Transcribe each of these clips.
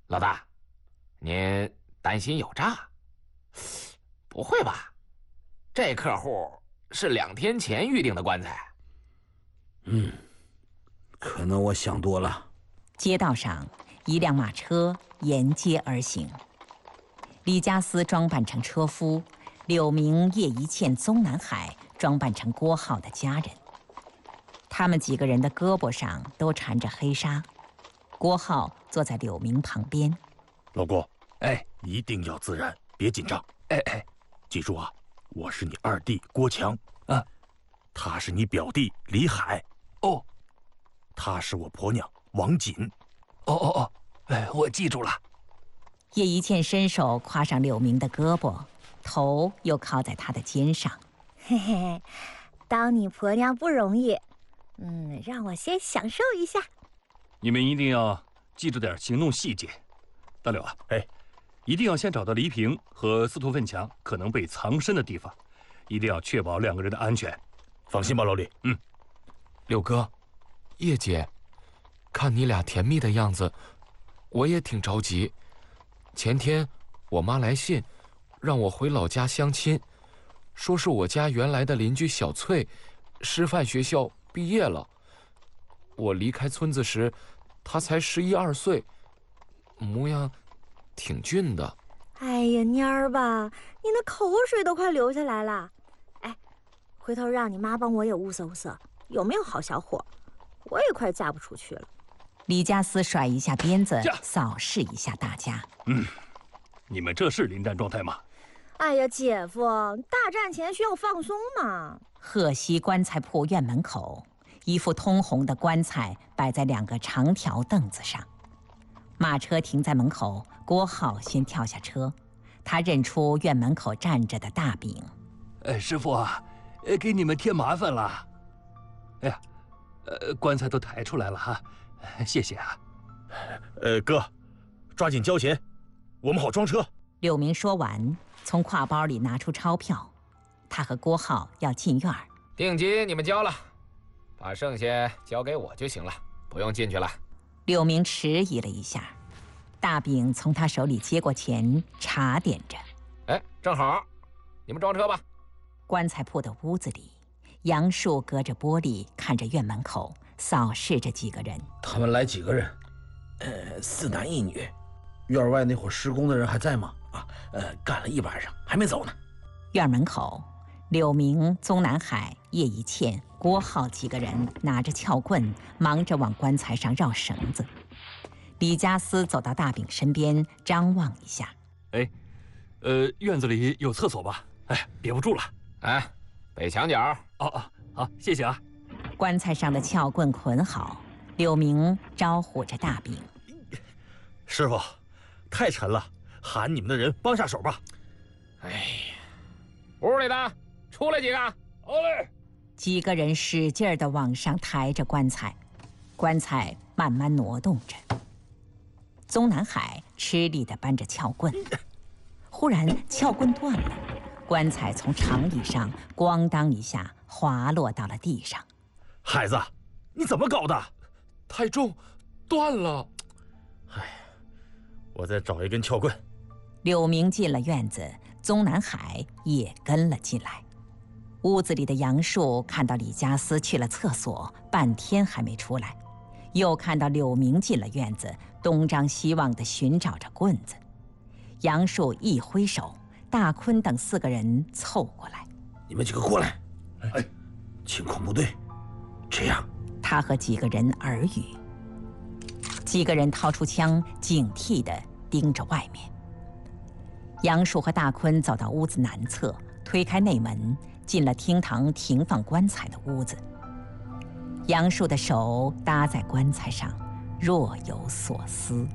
老大，您担心有诈？不会吧？这客户是2天前预定的棺材。 可能我想多了。 街道上，一辆马车沿街而行。李家思装扮成车夫，柳明、叶一茜、宗南海装扮成郭浩的家人。他们几个人的胳膊上都缠着黑纱。郭浩坐在柳明旁边。 老郭，一定要自然，别紧张。记住啊，我是你二弟郭强啊，他是你表弟李海。 哦， 他是我婆娘王锦。 我记住了。 叶一茜伸手挎上柳明的胳膊，头又靠在他的肩上。 嘿嘿，当你婆娘不容易，让我先享受一下。 你们一定要记住点行动细节。大柳啊，一定要先找到黎平和司徒奋强可能被藏身的地方，一定要确保2个人的安全。 放心吧，老李。 柳哥，叶姐，看你俩甜蜜的样子，我也挺着急。前天我妈来信，让我回老家相亲，说是我家原来的邻居小翠，师范学校毕业了。我离开村子时，她才11、12岁，模样挺俊的。 哎呀，蔫儿吧，你那口水都快流下来了。回头让你妈帮我也物色物色，有没有好小伙？我也快嫁不出去了。 李家思甩一下鞭子，扫视一下大家。 你们这是临战状态吗？ 哎呀，姐夫，大战前需要放松嘛。 鹤溪棺材铺院门口，一副通红的棺材摆在2个长条凳子上。马车停在门口，郭浩先跳下车，他认出院门口站着的大饼。 师傅啊，给你们添麻烦了。哎呀，棺材都抬出来了哈，谢谢啊。 哥，抓紧交钱，我们好装车。 柳明说完，从挎包里拿出钞票，他和郭浩要进院。 定金你们交了，把剩下交给我就行了，不用进去了。 柳明迟疑了一下，大饼从他手里接过钱，茶点着。 正好，你们装车吧。 棺材铺的屋子里，杨树隔着玻璃看着院门口，扫视着几个人。 他们来几个人？4男1女。院外那会儿施工的人还在吗？干了1晚上还没走呢。 院门口，柳明、宗南海、叶一茜、郭浩几个人拿着撬棍，忙着往棺材上绕绳子。李家思走到大饼身边，张望一下。 院子里有厕所吧？憋不住了。 北墙角。 好，谢谢啊。 棺材上的撬棍捆好，柳明招呼着大饼：“ 师傅，太沉了，喊你们的人帮下手吧。” 屋里的出来几个。 好嘞。 几个人使劲地往上抬着棺材，棺材慢慢挪动着。宗南海吃力地搬着撬棍，忽然撬棍断了，棺材从长椅上咣当一下滑落到了地上。 孩子，你怎么搞的？ 太重，断了。 我再找一根撬棍。 柳明进了院子，宗南海也跟了进来。屋子里的杨树看到李家思去了厕所，半天还没出来，又看到柳明进了院子，东张西望地寻找着棍子。杨树一挥手，大坤等4个人凑过来：“ 你们几个过来。清空部队，这样。” 他和几个人耳语。几个人掏出枪，警惕地盯着外面。杨树和大坤走到屋子南侧，推开内门，进了厅堂停放棺材的屋子。杨树的手搭在棺材上，若有所思。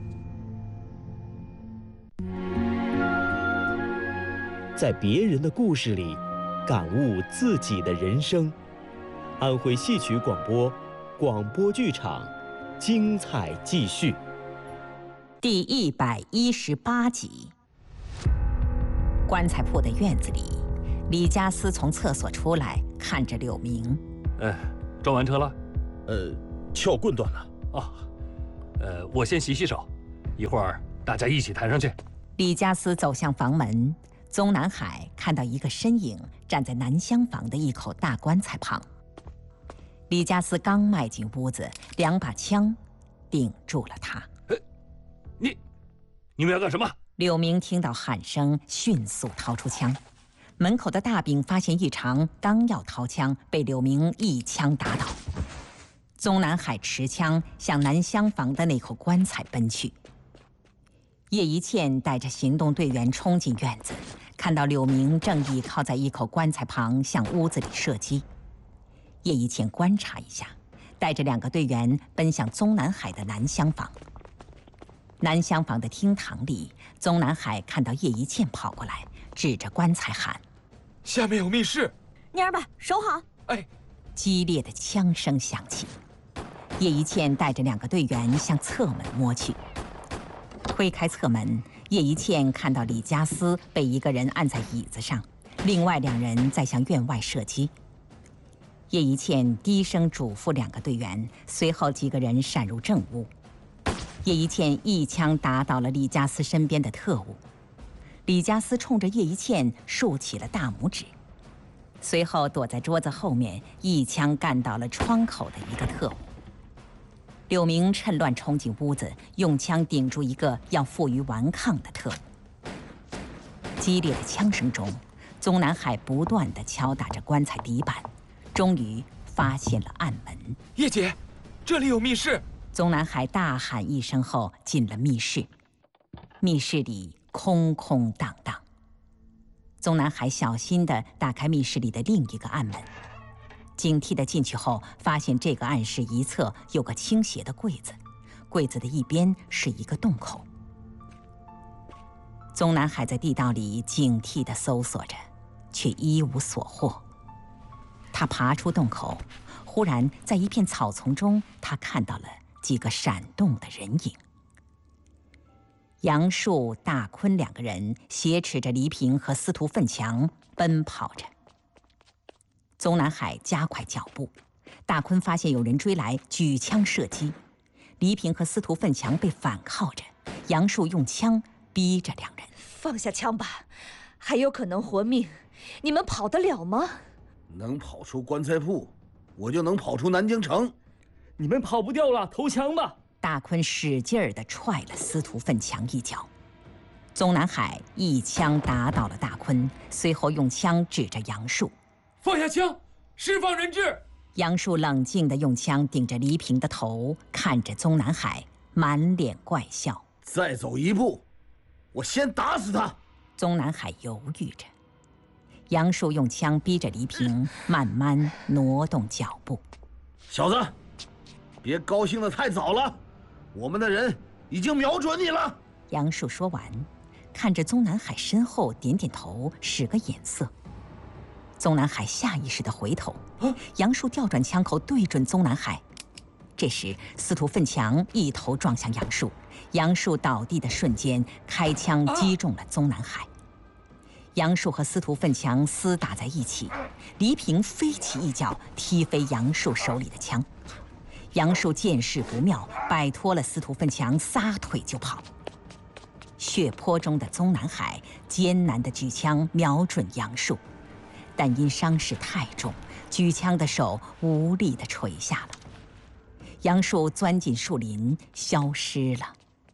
在别人的故事里，感悟自己的人生。安徽戏曲广播，广播剧场，精彩继续。 第118集。棺材铺的院子里，李家思从厕所出来，看着柳明。 装完车了？ 撬棍断了。 我先洗洗手， 一会儿大家一起抬上去。 李家私走向房门，宗南海看到一个身影站在南厢房的一口大棺材旁。李家私刚迈进屋子，2把枪顶住了他。 你们要干什么？ 柳明听到喊声，迅速掏出枪。门口的大饼发现异常，刚要掏枪，被柳明一枪打倒。宗南海持枪向南厢房的那口棺材奔去。叶一茜带着行动队员冲进院子，看到柳明正倚靠在一口棺材旁向屋子里射击。叶一茜观察一下，带着2个队员奔向宗南海的南厢房。南厢房的厅堂里，宗南海看到叶一茜跑过来，指着棺材喊：“ 下面有密室！ 蔫儿吧，守好！” 哎， 激烈的枪声响起。叶一茜带着2个队员向侧门摸去。推开侧门，叶一茜看到李家私被一个人按在椅子上，另外2人在向院外射击。叶一茜低声嘱咐2个队员，随后几个人闪入正屋。叶一茜一枪打倒了李家私身边的特务。李家私冲着叶一茜竖起了大拇指，随后躲在桌子后面一枪干倒了窗口的一个特务。柳明趁乱冲进屋子，用枪顶住一个要负隅顽抗的特务。激烈的枪声中，宗南海不断地敲打着棺材底板，终于发现了暗门。 叶姐，这里有密室！ 宗南海大喊一声后进了密室。密室里空空荡荡。宗南海小心地打开密室里的另一个暗门，警惕地进去后，发现这个暗室一侧有个倾斜的柜子，柜子的一边是一个洞口。宗南海在地道里警惕地搜索着，却一无所获。他爬出洞口，忽然在一片草丛中，他看到了几个闪动的人影。杨树、大坤2个人挟持着黎平和司徒奋强奔跑着。宗南海加快脚步，大坤发现有人追来，举枪射击。黎平和司徒奋强被反铐着，杨树用枪逼着2人。 放下枪吧，还有可能活命，你们跑得了吗？ 能跑出棺材铺，我就能跑出南京城。 你们跑不掉了，投降吧！ 大坤使劲儿地踹了司徒奋强一脚。宗南海一枪打倒了大坤，随后用枪指着杨树：“ 放下枪，释放人质！” 杨树冷静地用枪顶着黎平的头，看着宗南海，满脸怪笑。 再走一步，我先打死他！ 宗南海犹豫着。杨树用枪逼着黎平慢慢挪动脚步。 小子，别高兴得太早了，我们的人已经瞄准你了。 杨树说完，看着宗南海身后点点头，使个眼色。宗南海下意识地回头，杨树调转枪口对准宗南海。这时，司徒奋强一头撞向杨树，杨树倒地的瞬间，开枪击中了宗南海。杨树和司徒奋强厮打在一起，黎平飞起一脚踢飞杨树手里的枪。杨树见势不妙，摆脱了司徒奋强，撒腿就跑。血泊中的宗南海艰难地举枪瞄准杨树，但因伤势太重，举枪的手无力地垂下了。杨树钻进树林，消失了。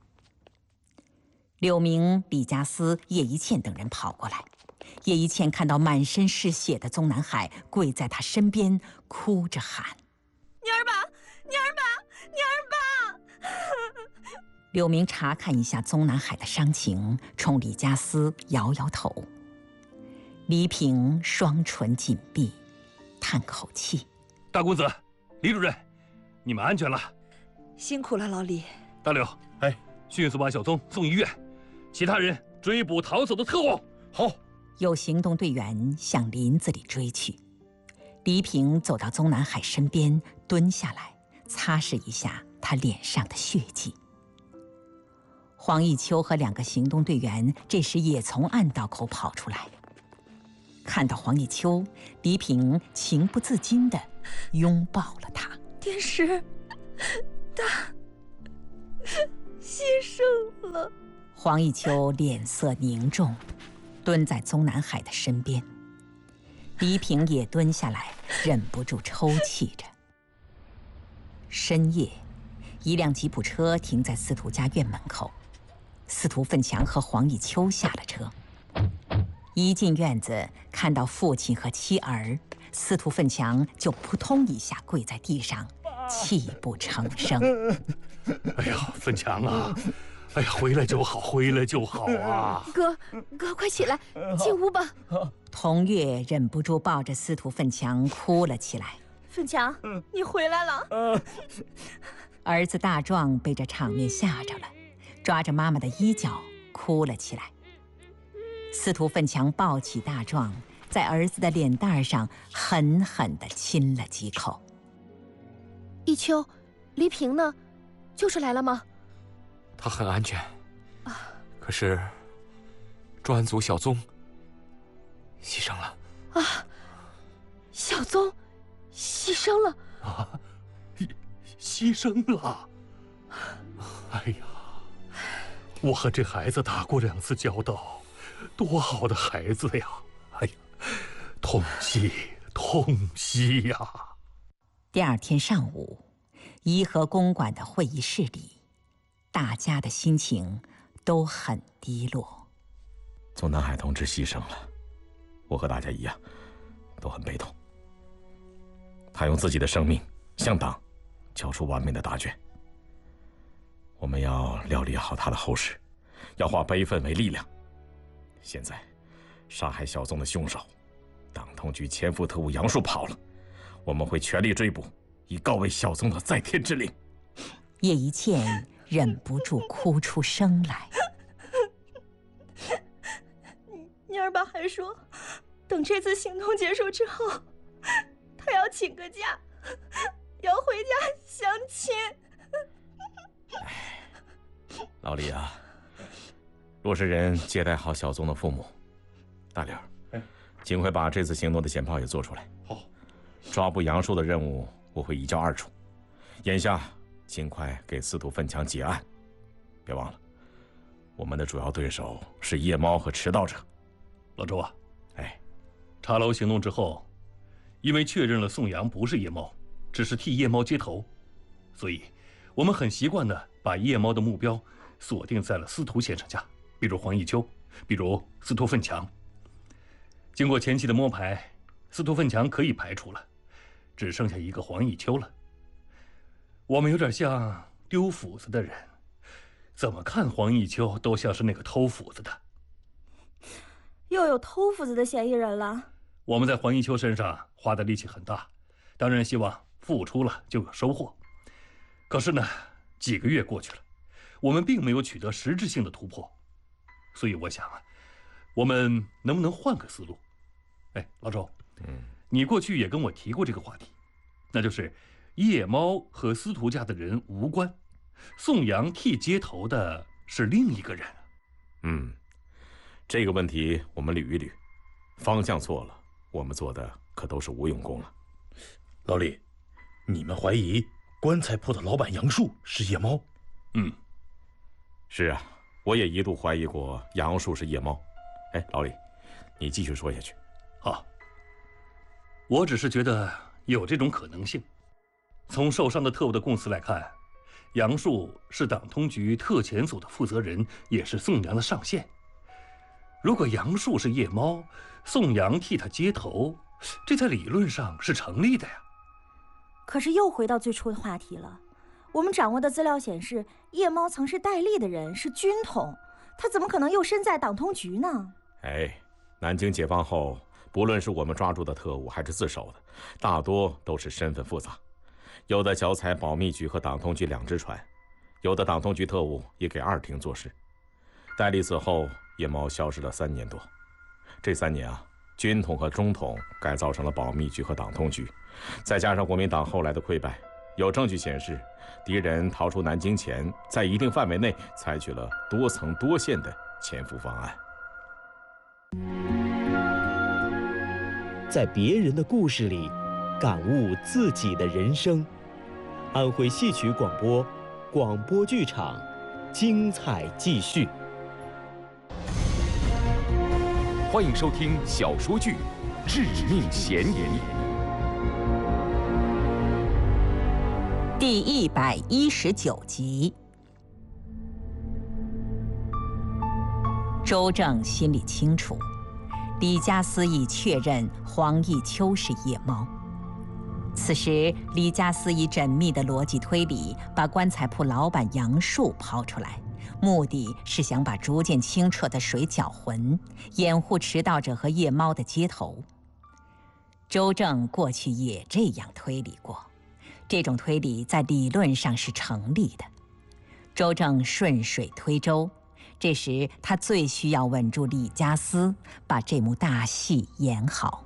柳明、李家私、叶一茜等人跑过来。叶一茜看到满身是血的宗南海，跪在他身边，哭着喊：“ 蔫儿吧，蔫儿吧，蔫儿吧！” 柳明查看一下宗南海的伤情，冲李家私摇摇头。黎平双唇紧闭，叹口气：“ 大公子，李主任，你们安全了。 辛苦了，老李。 大柳， 哎， 迅速把小宗送医院，其他人追捕逃走的特务。” 好。 有行动队员向林子里追去。黎平走到宗南海身边，蹲下来擦拭一下他脸上的血迹。黄一秋和2个行动队员这时也从暗道口跑出来。看到黄一秋，黎平情不自禁地拥抱了他。 天师，他牺牲了。 黄一秋脸色凝重，蹲在宗南海的身边。黎平也蹲下来，忍不住抽泣着。深夜，一辆吉普车停在司徒家院门口，司徒奋强和黄一秋下了车。一进院子，看到父亲和妻儿，司徒奋强就扑通一下跪在地上，泣不成声。 哎呀，奋强啊！哎呀，回来就好，回来就好啊！ 哥，快起来，进屋吧。 童月忍不住抱着司徒奋强哭了起来。 奋强，你回来了。 儿子大壮被这场面吓着了，抓着妈妈的衣角哭了起来。司徒奋强抱起大壮，在儿子的脸蛋上狠狠地亲了几口。 一秋，黎平呢？救出来了吗？ 他很安全。可是专案组小宗牺牲了。 小宗牺牲了。 牺牲了。哎呀，我和这孩子打过2次交道，多好的孩子呀！哎呀，痛惜呀！ 第二天上午，颐和公馆的会议室里，大家的心情都很低落。 宗南海同志牺牲了，我和大家一样，都很悲痛。他用自己的生命向党交出完美的答卷。我们要料理好他的后事，要化悲愤为力量。现在，杀害小宗的凶手，党通局前副特务杨树跑了，我们会全力追捕，以告慰小宗的在天之灵。 叶一茜忍不住哭出声来。 你二爸还说，等这次行动结束之后，他要请个假，要回家相亲。 老李啊，若是人接待好小宗的父母，大刘，尽快把这次行动的简报也做出来。 好， 抓捕杨树的任务我会移交2处，眼下尽快给司徒奋强结案。别忘了，我们的主要对手是夜猫和迟到者。 老周啊，茶楼行动之后，因为确认了宋阳不是夜猫，只是替夜猫接头，所以我们很习惯地把夜猫的目标锁定在了司徒先生家，比如黄一秋，比如司徒奋强。经过前期的摸排，司徒奋强可以排除了，只剩下一个黄一秋了。我们有点像丢斧子的人，怎么看黄一秋都像是那个偷斧子的。 又有偷斧子的嫌疑人了。 我们在黄一秋身上花的力气很大，当然希望付出了就有收获。可是呢，几个月过去了，我们并没有取得实质性的突破，所以我想啊，我们能不能换个思路？老周，你过去也跟我提过这个话题，那就是夜猫和司徒家的人无关，宋阳替接头的是另一个人。 这个问题我们捋一捋，方向错了，我们做的可都是无用功了。 老李，你们怀疑棺材铺的老板杨树是夜猫？ 是啊，我也一度怀疑过杨树是夜猫。老李，你继续说下去。 好，我只是觉得有这种可能性。从受伤的特务的供词来看，杨树是党通局特遣组的负责人，也是宋阳的上线。如果杨树是夜猫，宋阳替他接头，这在理论上是成立的呀。 可是又回到最初的话题了。我们掌握的资料显示，夜猫曾是戴笠的人，是军统，他怎么可能又身在党通局呢？ 南京解放后，不论是我们抓住的特务还是自首的，大多都是身份复杂，有的脚踩保密局和党通局2只船，有的党通局特务也给2厅做事。戴笠死后，夜猫消失了3年多，这3年啊，军统和中统改造成了保密局和党通局，再加上国民党后来的溃败，有证据显示，敌人逃出南京前，在一定范围内采取了多层多线的潜伏方案。 在别人的故事里，感悟自己的人生。安徽戏曲广播，广播剧场， 精彩继续。 欢迎收听小说剧《致命嫌疑》 第119集。周正心里清楚，李家私已确认黄奕秋是夜猫。此时，李家私以缜密的逻辑推理，把棺材铺老板杨树抛出来，目的是想把逐渐清澈的水搅浑，掩护迟到者和夜猫的接头。周正过去也这样推理过，这种推理在理论上是成立的。周正顺水推舟，这时他最需要稳住李家私，把这幕大戏演好。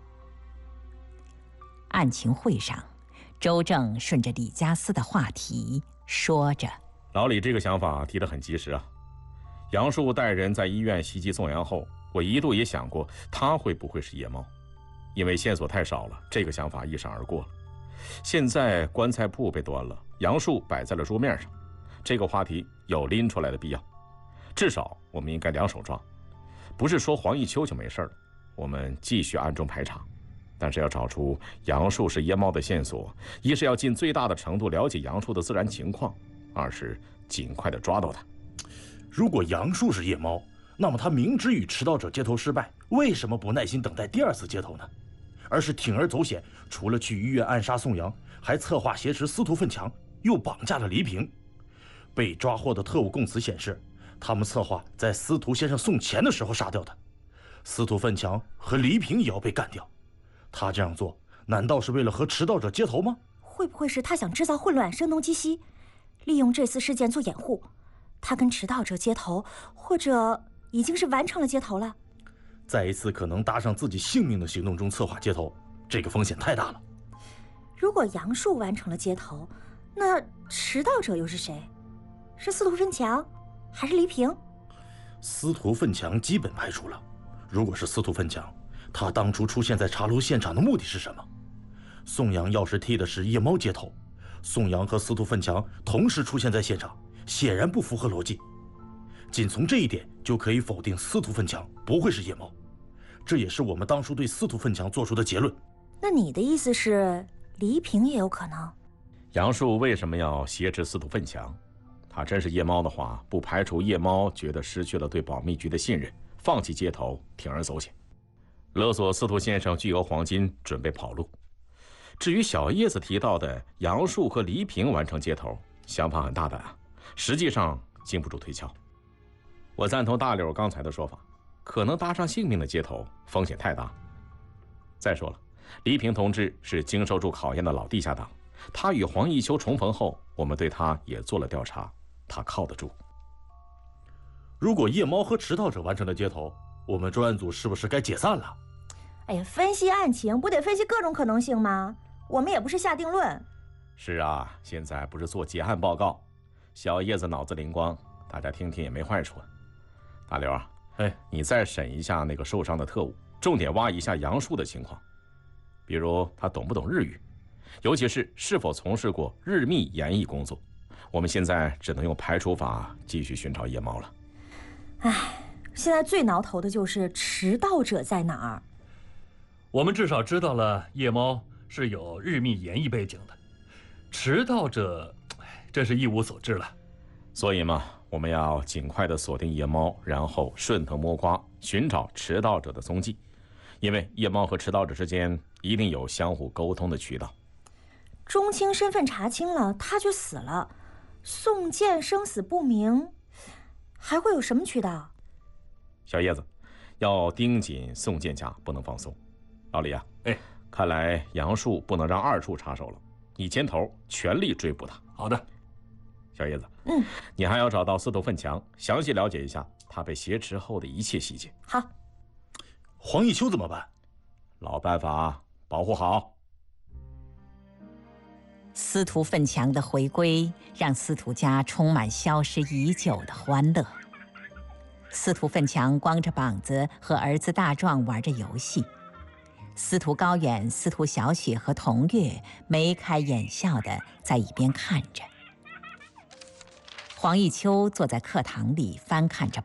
案情会上，周正顺着李家私的话题说着：“ 老李这个想法提得很及时啊！杨树带人在医院袭击宋阳后，我一度也想过他会不会是夜猫，因为线索太少了，这个想法一闪而过了。现在棺材铺被端了，杨树摆在了桌面上，这个话题有拎出来的必要。至少我们应该两手抓，不是说黄奕秋就没事了。我们继续暗中排查。”但是要找出杨树是夜猫的线索，一是要尽最大的程度了解杨树的自然情况，二是尽快的抓到他。 如果杨树是夜猫，那么他明知与迟到者接头失败，为什么不耐心等待第二次接头呢？而是铤而走险，除了去医院暗杀宋阳，还策划挟持司徒奋强，又绑架了黎平。被抓获的特务供词显示，他们策划在司徒先生送钱的时候杀掉他。司徒奋强和黎平也要被干掉。他这样做，难道是为了和迟到者接头吗？ 会不会是他想制造混乱，声东击西，利用这次事件做掩护？他跟迟到者接头，或者已经是完成了接头了？ 在一次可能搭上自己性命的行动中策划接头，这个风险太大了。 如果杨树完成了接头，那迟到者又是谁？是司徒奋强，还是黎平？ 司徒奋强基本排除了。如果是司徒奋强，他当初出现在茶楼现场的目的是什么？宋阳要是替的是夜猫接头，宋阳和司徒奋强同时出现在现场，显然不符合逻辑。仅从这一点就可以否定司徒奋强不会是夜猫，这也是我们当初对司徒奋强做出的结论。 那你的意思是黎平也有可能？ 杨树为什么要挟持司徒奋强？他真是夜猫的话，不排除夜猫觉得失去了对保密局的信任，放弃接头，铤而走险，勒索司徒先生巨额黄金，准备跑路。至于小叶子提到的杨树和黎平完成接头，想法很大胆啊，实际上经不住推敲。我赞同大柳刚才的说法，可能搭上性命的接头风险太大。再说了，黎平同志是经受住考验的老地下党，他与黄奕秋重逢后，我们对他也做了调查，他靠得住。 如果夜猫和迟到者完成了接头，我们专案组是不是该解散了？ 哎呀，分析案情不得分析各种可能性吗？我们也不是下定论。 是啊，现在不是做结案报告，小叶子脑子灵光，大家听听也没坏处。大刘啊，你再审一下那个受伤的特务，重点挖一下杨树的情况，比如他懂不懂日语，尤其是是否从事过日密演艺工作。我们现在只能用排除法继续寻找夜猫了。 现在最挠头的就是迟到者在哪儿。 我们至少知道了夜猫是有日密演艺背景的，迟到者真是一无所知了。 所以嘛，我们要尽快的锁定夜猫，然后顺藤摸瓜寻找迟到者的踪迹，因为夜猫和迟到者之间一定有相互沟通的渠道。 钟青身份查清了，他却死了，宋建生死不明，还会有什么渠道？ 小叶子，要盯紧宋建家，不能放松。老李啊，看来杨树不能让二处插手了，你牵头全力追捕他。 好的。 小叶子，你还要找到司徒奋强，详细了解一下他被挟持后的一切细节。 好。 黄奕秋怎么办？ 老办法，保护好。 司徒奋强的回归让司徒家充满消失已久的欢乐。司徒奋强光着膀子和儿子大壮玩着游戏，司徒高远、司徒小雪和童月眉开眼笑的在一边看着。 黄奕秋坐在课堂里翻看着